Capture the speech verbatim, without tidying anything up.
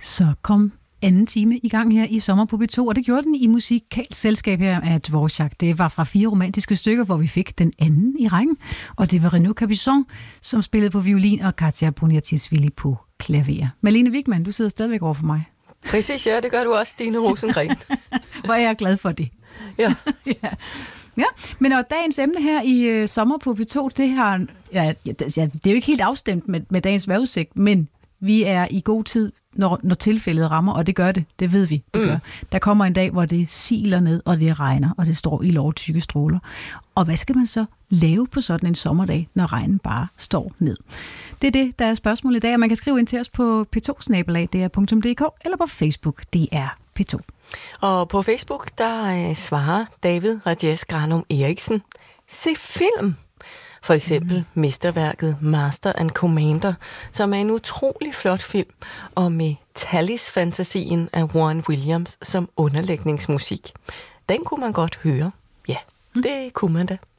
Så kom anden time i gang her i Sommer på P to, og det gjorde den i musikalsk selskab her af Dvorak. Det var fra fire romantiske stykker, hvor vi fik den anden i rækken, og det var Renaud Capuçon, som spillede på violin, og Katja Boniatisvili på klaver. Malene Wigman, du sidder stadigvæk over for mig. Præcis, ja, det gør du også, Stine Rosengren. Hvor er jeg glad for det. Ja. ja. Ja, men og dagens emne her i øh, Sommer på P to, det har ja, det er jo ikke helt afstemt med, med dagens vejrudsigt, men vi er i god tid, når, når tilfældet rammer, og det gør det, det ved vi, det gør. Mm. Der kommer en dag, hvor det siler ned, og det regner, og det står i lovtykke stråler. Og hvad skal man så lave på sådan en sommerdag, når regnen bare står ned? Det er det, der er spørgsmålet i dag, og man kan skrive ind til os på p to snabel-a d r punktum d k eller på Facebook, D R P to. Og på Facebook, der øh, svarer David Rajesh Granum Eriksen, se film! For eksempel mm. mesterværket Master and Commander, som er en utrolig flot film, og med Tallis-fantasien af Warren Williams som underlægningsmusik. Den kunne man godt høre. Ja, mm. det kunne man da.